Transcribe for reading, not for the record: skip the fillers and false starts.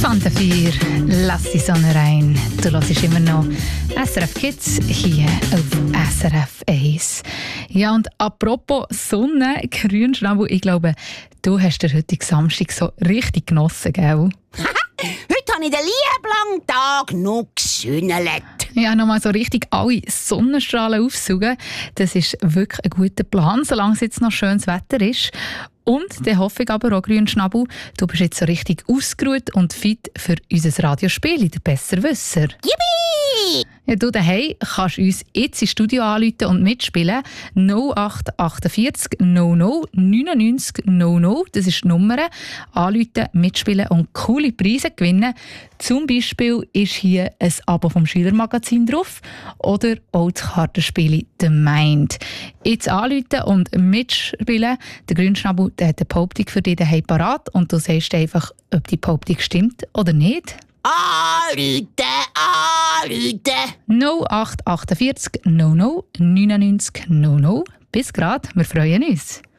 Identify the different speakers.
Speaker 1: Fanta 4, lass die Sonne rein. Du hörst immer noch SRF Kids hier auf SRF 1. Ja, und apropos Sonne, Grünschnabel, ich glaube, du hast den heutigen Samstag so richtig genossen, gell?
Speaker 2: Heute habe ich den lieben Tag noch gesünnelt.
Speaker 1: Ja, nochmal so richtig alle Sonnenstrahlen aufsaugen. Das ist wirklich ein guter Plan, solange es jetzt noch schönes Wetter ist. Und dann hoffe ich aber auch, Grünschnabel, du bist jetzt so richtig ausgeruht und fit für unser Radiospiel, der Besserwisser.
Speaker 2: Yippie!
Speaker 1: Ja, du daheim kannst uns jetzt ins Studio anrufen und mitspielen. 0848 00 99 00. Das ist die Nummer. Anrufen, mitspielen und coole Preise gewinnen. Zum Beispiel ist hier ein Abo vom Schülermagazin drauf oder auch das Kartenspiel «The Mind». Jetzt anrufen und mitspielen. Der Grünschnabel der hat eine Behauptung für dich daheim parat und du sagst einfach, ob die Behauptung stimmt oder nicht.
Speaker 2: Anrufen!
Speaker 1: 0848 00 99 00. Bis grad, wir freuen uns.